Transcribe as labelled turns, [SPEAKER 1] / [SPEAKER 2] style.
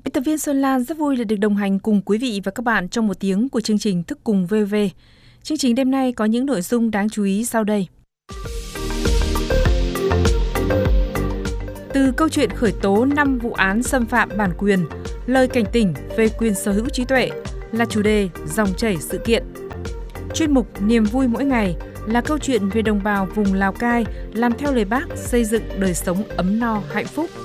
[SPEAKER 1] Biên tập viên Xuân Lan rất vui là được đồng hành cùng quý vị và các bạn trong một tiếng của chương trình Thức Cùng VV. Chương trình đêm nay có những nội dung đáng chú ý sau đây. Từ câu chuyện khởi tố 5 vụ án xâm phạm bản quyền, lời cảnh tỉnh về quyền sở hữu trí tuệ là chủ đề dòng chảy sự kiện. Chuyên mục Niềm vui mỗi ngày là câu chuyện về đồng bào vùng Lào Cai làm theo lời Bác xây dựng đời sống ấm no hạnh phúc.